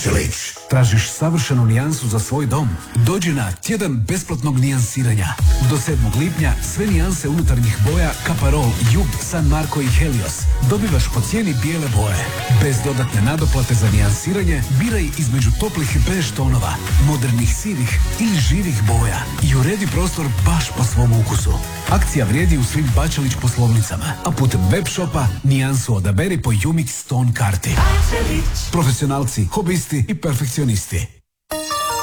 Bačelić. Tražiš savršenu nijansu za svoj dom? Dođi na tjedan besplatnog nijansiranja. Do 7. lipnja sve nijanse unutarnjih boja Caparol, Jub, San Marco i Helios dobivaš po cijeni bijele boje. Bez dodatne nadoplate za nijansiranje biraj između toplih bež tonova, modernih sivih ili živih boja i uredi prostor baš po svom ukusu. Akcija vrijedi u svim Bačelić poslovnicama, a putem web shopa nijansu odaberi po Umix Stone karti. Profesionalci, hobisti i perfekcionisti.